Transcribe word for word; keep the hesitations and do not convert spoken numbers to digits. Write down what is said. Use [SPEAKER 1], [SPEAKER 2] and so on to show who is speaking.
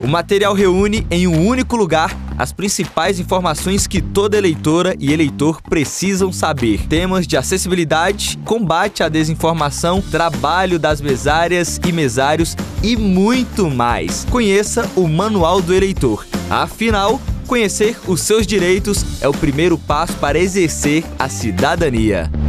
[SPEAKER 1] O material reúne em um único lugar as principais informações que toda eleitora e eleitor precisam saber. Temas de acessibilidade, combate à desinformação, trabalho das mesárias e mesários e muito mais. Conheça o Manual do Eleitor. Afinal, conhecer os seus direitos é o primeiro passo para exercer a cidadania.